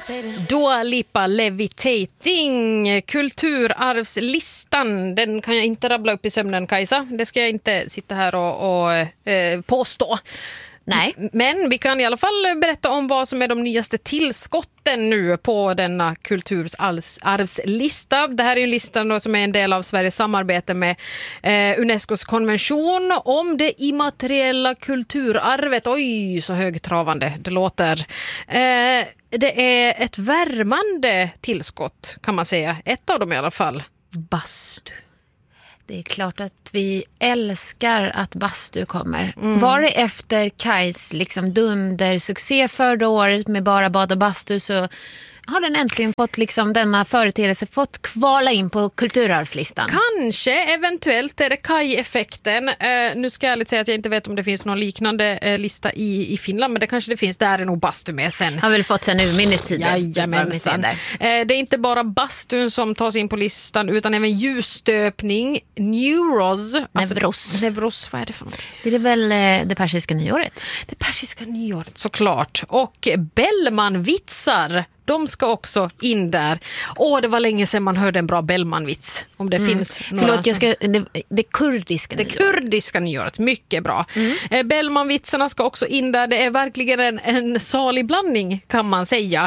Dua Lipa Levitating, kulturarvslistan. Den kan jag inte rabbla upp i sömnen, Kajsa. Det ska jag inte sitta här och påstå. Nej. Men vi kan i alla fall berätta om vad som är de nyaste tillskotten nu på denna kulturarvslista. Det här är ju listan då som är en del av Sveriges samarbete med Unescos konvention om det immateriella kulturarvet. Oj, så högtravande det låter. Det är ett värmande tillskott kan man säga. Ett av dem i alla fall. Bastu. Det är klart att vi älskar att bastu kommer. Var det efter Kajs liksom dundersuccé förra året med bara bad och bastu så har den äntligen fått liksom denna företeelse fått kvala in på kulturarvslistan. Kanske, eventuellt är det Kaj-effekten. Nu ska jag ärligt säga att jag inte vet om det finns någon liknande lista i Finland, men det kanske det finns. Där är nog bastu med sen. Har väl fått sen urminnes-tider. Jajamensan. Det är inte bara bastun som tas in på listan utan även ljusstöpning, neuros. Nevros, vad är det för något? Det är väl det persiska nyåret? Det persiska nyåret, såklart. Och Bellman-vitsar. De ska också in där. Det var länge sedan man hörde en bra Bellman-vits. Om det finns några. Förlåt, det kurdiska nyåret. Det kurdiska nyåret, mycket bra. Bellman-vitsarna ska också in där. Det är verkligen en salig blandning kan man säga.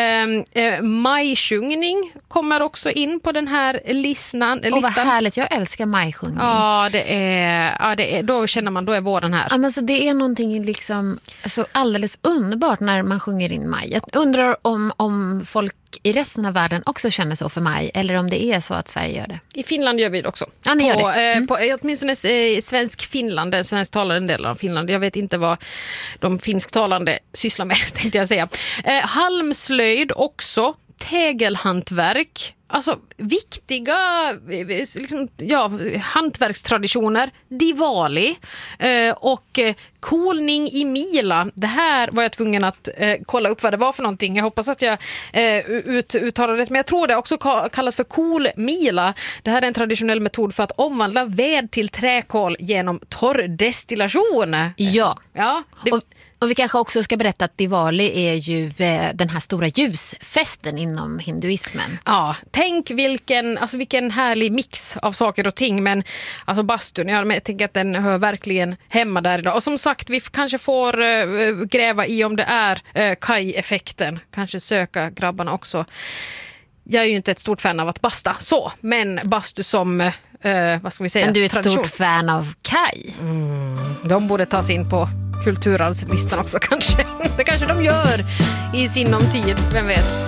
Majsjungning kommer också in på den här listan. Vad härligt, jag älskar majsjungning. Ja, det är då känner man, då är våren här. Ja, men så det är någonting liksom så alldeles underbart när man sjunger in maj. Jag undrar om folk i resten av världen också känner så för maj, eller om det är så att Sverige gör det. I Finland gör vi det också. Ja, ni gör det. På åtminstone svensk Finland, den svensktalande delen av Finland. Jag vet inte vad de finsktalande sysslar med, tänkte jag säga. Halmslöjd också, tegelhantverk. Alltså viktiga liksom, hantverkstraditioner, Diwali och kolning i Mila. Det här var jag tvungen att kolla upp vad det var för någonting. Jag hoppas att jag uttalade det, men jag tror det är också kallat för kolmila. Det här är en traditionell metod för att omvandla ved till träkol genom torrdestillation. Ja. Det... Och vi kanske också ska berätta att Diwali är ju den här stora ljusfesten inom hinduismen. Ja, tänk vilken härlig mix av saker och ting. Men alltså bastun, jag tänker att den hör verkligen hemma där idag. Och som sagt, vi kanske får gräva i om det är Kaj-effekten. Kanske söka grabbarna också. Jag är ju inte ett stort fan av att basta, men bastu som, vad ska vi säga, men du är ett tradition. Stort fan av Kaj. De borde tas in på kulturarvslistan också kanske. Det kanske de gör i sinom tid, vem vet.